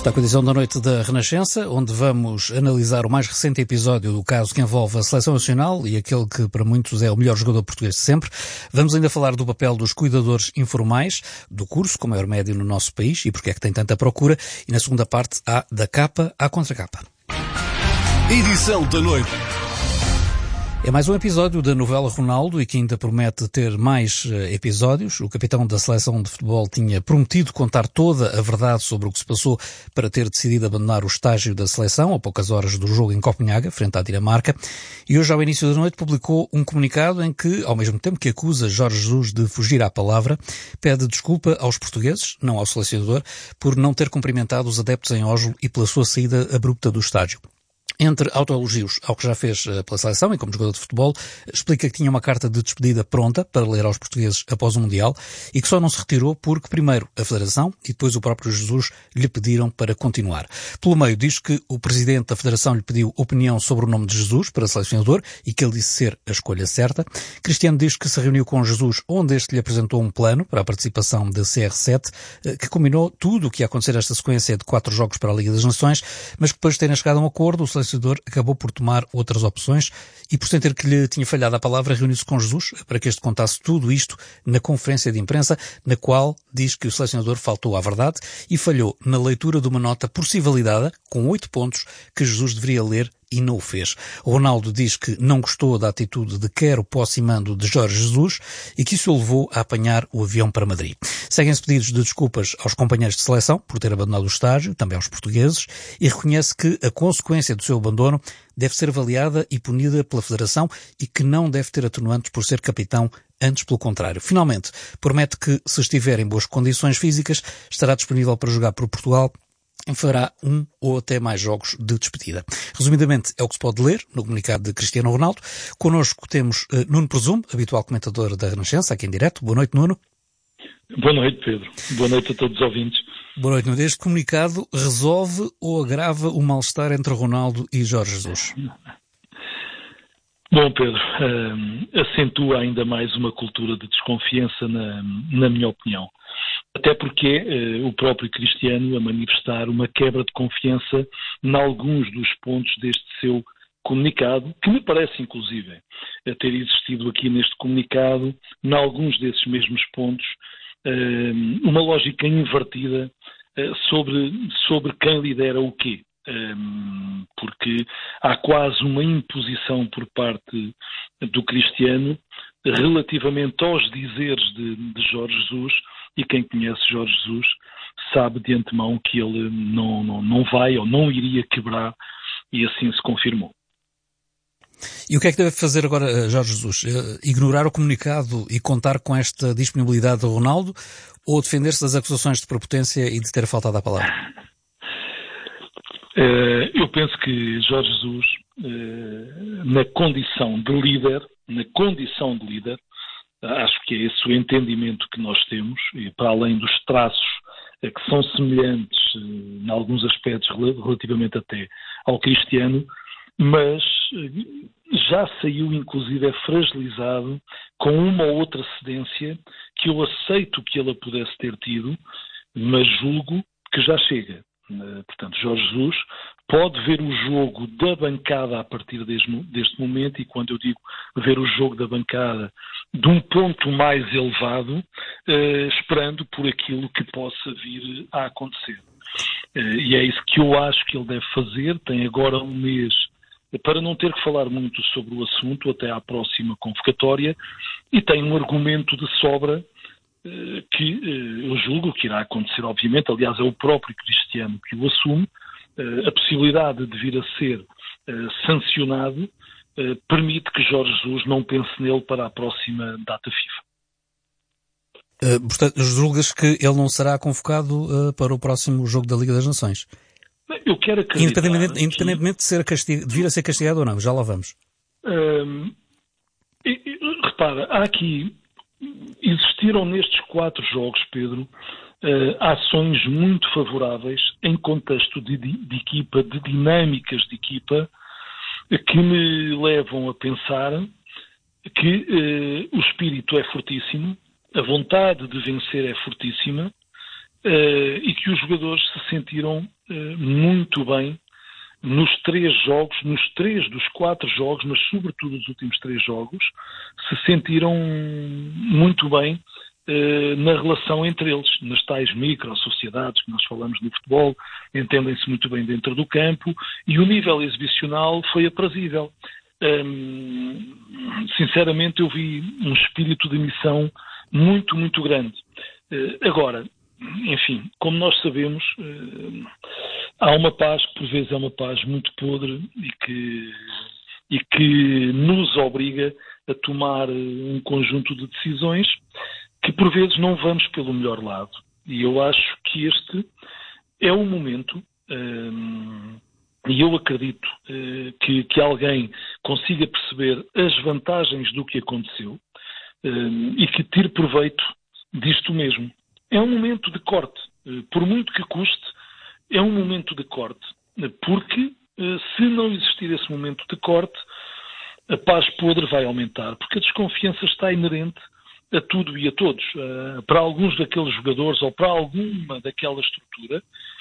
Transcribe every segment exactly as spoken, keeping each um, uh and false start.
Está com a edição da noite da Renascença, onde vamos analisar o mais recente episódio do caso que envolve a Seleção Nacional e aquele que para muitos é o melhor jogador português de sempre. Vamos ainda falar do papel dos cuidadores informais, do curso com maior médio no nosso país e porque é que tem tanta procura. E na segunda parte há da capa à contracapa. Edição da noite. É mais um episódio da novela Ronaldo e que ainda promete ter mais uh, episódios. O capitão da seleção de futebol tinha prometido contar toda a verdade sobre o que se passou para ter decidido abandonar o estágio da seleção a poucas horas do jogo em Copenhaga, frente à Dinamarca. E hoje, ao início da noite, publicou um comunicado em que, ao mesmo tempo que acusa Jorge Jesus de fugir à palavra, pede desculpa aos portugueses, não ao selecionador, por não ter cumprimentado os adeptos em Oslo e pela sua saída abrupta do estádio. Entre autoelogios ao que já fez pela seleção e como jogador de futebol, explica que tinha uma carta de despedida pronta para ler aos portugueses após o Mundial e que só não se retirou porque primeiro a Federação e depois o próprio Jesus lhe pediram para continuar. Pelo meio diz que o Presidente da Federação lhe pediu opinião sobre o nome de Jesus para selecionador e que ele disse ser a escolha certa. Cristiano diz que se reuniu com Jesus onde este lhe apresentou um plano para a participação da C R sete que combinou tudo o que ia acontecer nesta sequência de quatro jogos para a Liga das Nações, mas que depois de terem chegado a um acordo, o selecionador acabou por tomar outras opções e, por sentir que lhe tinha falhado a palavra, reuniu-se com Jesus para que este contasse tudo isto na conferência de imprensa, na qual diz que o selecionador faltou à verdade e falhou na leitura de uma nota por si validada, com oito pontos, que Jesus deveria ler e não o fez. O Ronaldo diz que não gostou da atitude de quero, posse e mando de Jorge Jesus e que isso o levou a apanhar o avião para Madrid. Seguem-se pedidos de desculpas aos companheiros de seleção por ter abandonado o estágio, também aos portugueses, e reconhece que a consequência do seu abandono deve ser avaliada e punida pela Federação e que não deve ter atenuantes por ser capitão, antes pelo contrário. Finalmente, promete que, se estiver em boas condições físicas, estará disponível para jogar por Portugal e fará um ou até mais jogos de despedida. Resumidamente, é o que se pode ler no comunicado de Cristiano Ronaldo. Connosco temos uh, Nuno Presumo, habitual comentador da Renascença, aqui em direto. Boa noite, Nuno. Boa noite, Pedro. Boa noite a todos os ouvintes. Boa noite, Nuno. Este comunicado resolve ou agrava o mal-estar entre Ronaldo e Jorge Jesus? Bom, Pedro, uh, acentua ainda mais uma cultura de desconfiança, na, na minha opinião. Até porque é uh, o próprio Cristiano a manifestar uma quebra de confiança em alguns dos pontos deste seu comunicado, que me parece, inclusive, a ter existido aqui neste comunicado, em alguns desses mesmos pontos, uh, uma lógica invertida uh, sobre, sobre quem lidera o quê. Um, porque há quase uma imposição por parte do Cristiano relativamente aos dizeres de, de Jorge Jesus, e quem conhece Jorge Jesus sabe de antemão que ele não, não, não vai ou não iria quebrar, e assim se confirmou. E o que é que deve fazer agora Jorge Jesus? Ignorar o comunicado e contar com esta disponibilidade do Ronaldo, ou defender-se das acusações de prepotência e de ter faltado à palavra? Uh, eu penso que Jorge Jesus, uh, na condição de líder, na condição de líder, acho que é esse o entendimento que nós temos, e para além dos traços uh, que são semelhantes, uh, em alguns aspectos, relativamente até ao Cristiano, mas uh, já saiu inclusive fragilizado com uma ou outra cedência que eu aceito que ele pudesse ter tido, mas julgo que já chega. Portanto, Jorge Jesus pode ver o jogo da bancada a partir deste, deste momento, e quando eu digo ver o jogo da bancada de um ponto mais elevado, eh, esperando por aquilo que possa vir a acontecer. Eh, e é isso que eu acho que ele deve fazer. Tem agora um mês para não ter que falar muito sobre o assunto até à próxima convocatória, e tem um argumento de sobra que eu julgo que irá acontecer, obviamente. Aliás, é o próprio Cristiano que o assume. A possibilidade de vir a ser sancionado permite que Jorge Jesus não pense nele para a próxima data FIFA. Uh, portanto, julgas que ele não será convocado uh, para o próximo jogo da Liga das Nações? Eu quero acreditar... Independentemente, independentemente de, ser castig... de vir a ser castigado ou não, já lá vamos. Uh, e, e, repara, há aqui... Existiram nestes quatro jogos, Pedro, uh, ações muito favoráveis em contexto de, de, de equipa, de dinâmicas de equipa, que me levam a pensar que uh, o espírito é fortíssimo, a vontade de vencer é fortíssima, uh, e que os jogadores se sentiram uh, muito bem nos três jogos, nos três dos quatro jogos, mas sobretudo nos últimos três jogos, se sentiram muito bem uh, na relação entre eles, nas tais micro-sociedades que nós falamos no futebol, entendem-se muito bem dentro do campo, e o nível exibicional foi aprazível. Um, sinceramente, eu vi um espírito de missão muito, muito grande. Uh, agora, enfim, como nós sabemos, uh, há uma paz que por vezes é uma paz muito podre e que, e que nos obriga a tomar um conjunto de decisões que por vezes não vamos pelo melhor lado. E eu acho que este é o momento, um, e eu acredito uh, que, que alguém consiga perceber as vantagens do que aconteceu um, e que tire proveito disto mesmo. É um momento de corte, uh, por muito que custe, é um momento de corte, porque uh, se não existir esse momento de corte, a paz podre vai aumentar, porque a desconfiança está inerente a tudo e a todos. Uh, para alguns daqueles jogadores ou para alguma daquela estrutura,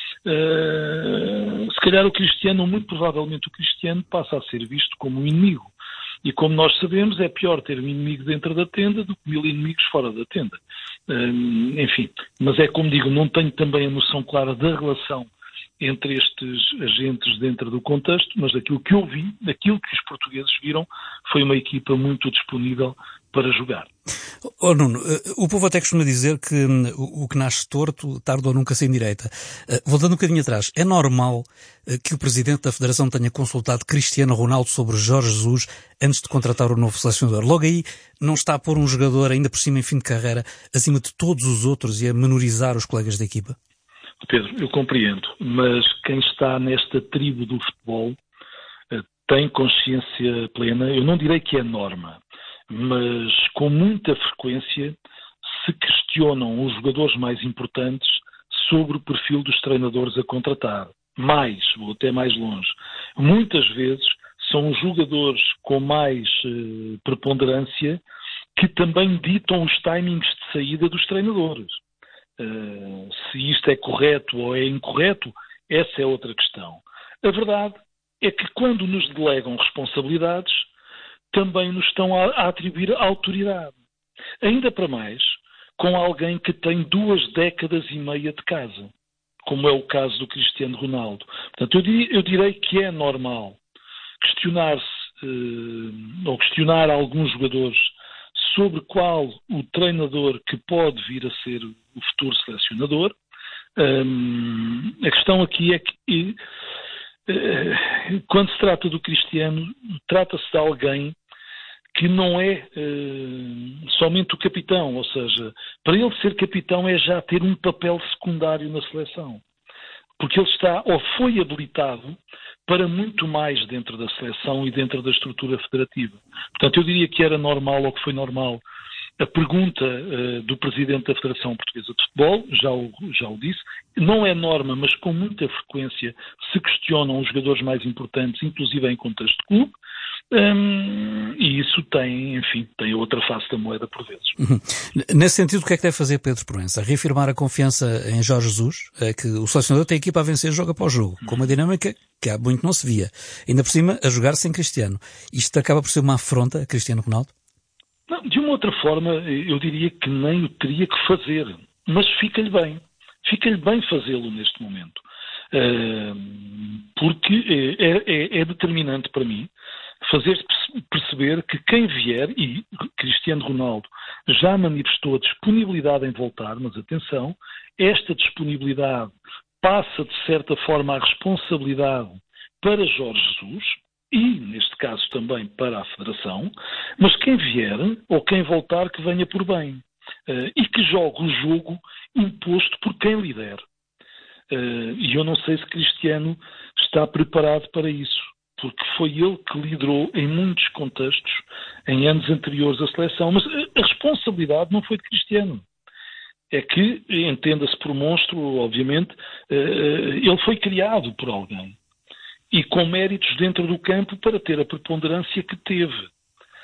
uh, se calhar o Cristiano, ou muito provavelmente o Cristiano, passa a ser visto como um inimigo. E como nós sabemos, é pior ter um inimigo dentro da tenda do que mil inimigos fora da tenda. Uh, enfim, mas é como digo, não tenho também a noção clara da relação entre estes agentes dentro do contexto, mas daquilo que eu vi, daquilo que os portugueses viram, foi uma equipa muito disponível para jogar. Oh, Nuno, o povo até costuma dizer que o que nasce torto, tarde ou nunca se endireita. Voltando um bocadinho atrás, é normal que o Presidente da Federação tenha consultado Cristiano Ronaldo sobre Jorge Jesus antes de contratar o novo selecionador? Logo aí, não está a pôr um jogador, ainda por cima em fim de carreira, acima de todos os outros e a menorizar os colegas da equipa? Pedro, eu compreendo, mas quem está nesta tribo do futebol uh, tem consciência plena, eu não direi que é norma, mas com muita frequência se questionam os jogadores mais importantes sobre o perfil dos treinadores a contratar. Mais, vou até mais longe, muitas vezes são os jogadores com mais uh, preponderância que também ditam os timings de saída dos treinadores. Uh, se isto é correto ou é incorreto, essa é outra questão. A verdade é que quando nos delegam responsabilidades, também nos estão a, a atribuir autoridade. Ainda para mais, com alguém que tem duas décadas e meia de casa, como é o caso do Cristiano Ronaldo. Portanto, eu, dir, eu direi que é normal questionar-se uh, ou questionar alguns jogadores sobre qual o treinador que pode vir a ser o futuro selecionador. Um, a questão aqui é que, uh, quando se trata do Cristiano, trata-se de alguém que não é uh, somente o capitão, ou seja, para ele ser capitão é já ter um papel secundário na seleção, porque ele está ou foi habilitado para muito mais dentro da seleção e dentro da estrutura federativa. Portanto, eu diria que era normal, ou que foi normal, a pergunta uh, do Presidente da Federação Portuguesa de Futebol, já o, já o disse, não é norma, mas com muita frequência se questionam os jogadores mais importantes, inclusive em contexto de clube, um, e isso tem, enfim, tem outra face da moeda por vezes. Uhum. Nesse sentido, o que é que deve fazer Pedro Proença? Reafirmar a confiança em Jorge Jesus? É que o selecionador tem a equipa a vencer jogo após jogo, com uma dinâmica que há muito não se via. Ainda por cima, a jogar sem Cristiano. Isto acaba por ser uma afronta a Cristiano Ronaldo? Não, de uma outra forma, eu diria que nem o teria que fazer, mas fica-lhe bem. Fica-lhe bem fazê-lo neste momento. Uh, porque é, é, é determinante para mim fazer perceber que quem vier, e Cristiano Ronaldo já manifestou a disponibilidade em voltar, mas atenção, esta disponibilidade passa de certa forma a responsabilidade para Jorge Jesus, e, neste caso, também para a Federação, mas quem vier, ou quem voltar, que venha por bem. Uh, e que jogue o jogo imposto por quem lidera. Uh, e eu não sei se Cristiano está preparado para isso, porque foi ele que liderou em muitos contextos, em anos anteriores, a seleção. Mas a responsabilidade não foi de Cristiano. É que, entenda-se por monstro, obviamente, uh, ele foi criado por alguém. E com méritos dentro do campo para ter a preponderância que teve.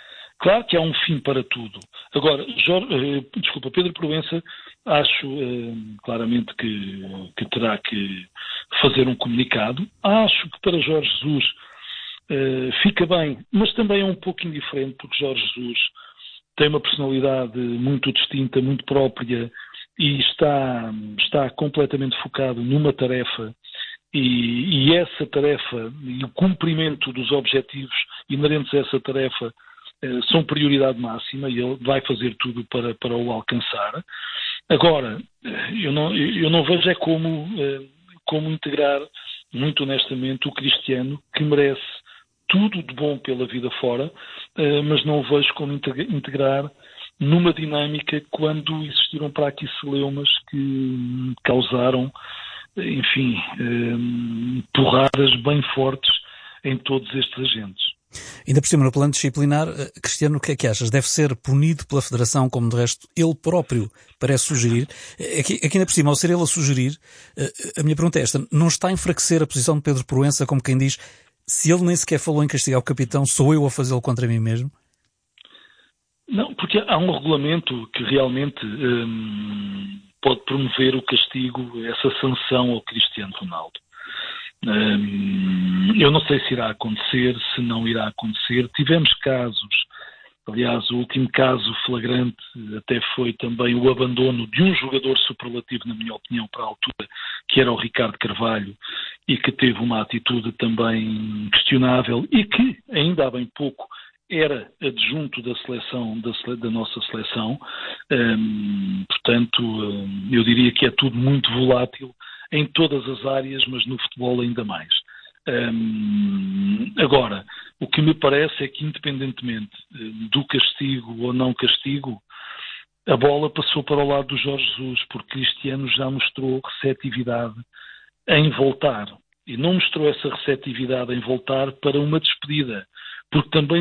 claro que há um fim para tudo. Agora, Jorge, desculpa, Pedro Proença, acho eh, claramente que, que terá que fazer um comunicado. Acho que para Jorge Jesus eh, fica bem, mas também é um pouco indiferente, porque Jorge Jesus tem uma personalidade muito distinta, muito própria, e está, está completamente focado numa tarefa, e, e essa tarefa e o cumprimento dos objetivos inerentes a essa tarefa eh, são prioridade máxima, e ele vai fazer tudo para, para o alcançar. Agora, eu não, eu não vejo é como, eh, como integrar, muito honestamente, o Cristiano, que merece tudo de bom pela vida fora, eh, mas não o vejo como integrar numa dinâmica quando existiram para aqui celeumas que causaram, enfim, eh, porradas bem fortes em todos estes agentes. Ainda por cima, no plano disciplinar, Cristiano, o que é que achas? Deve ser punido pela Federação, como de resto ele próprio parece sugerir? Aqui, aqui ainda por cima, ao ser ele a sugerir, a minha pergunta é esta: não está a enfraquecer a posição de Pedro Proença, como quem diz, se ele nem sequer falou em castigar o capitão, sou eu a fazê-lo contra mim mesmo? Não, porque há um regulamento que realmente hum, pode promover o castigo, essa sanção ao Cristiano Ronaldo. Hum, eu não sei se irá acontecer, se não irá acontecer. Tivemos casos, aliás, o último caso flagrante até foi também o abandono de um jogador superlativo, na minha opinião, para a altura, que era o Ricardo Carvalho, e que teve uma atitude também questionável e que, ainda há bem pouco, era adjunto da seleção, da, sele, da nossa seleção. Hum, portanto, hum, eu diria que é tudo muito volátil em todas as áreas, mas no futebol ainda mais. Hum, agora, o que me parece é que, independentemente do castigo ou não castigo, a bola passou para o lado do Jorge Jesus, porque Cristiano já mostrou receptividade em voltar. E não mostrou essa receptividade em voltar para uma despedida, porque também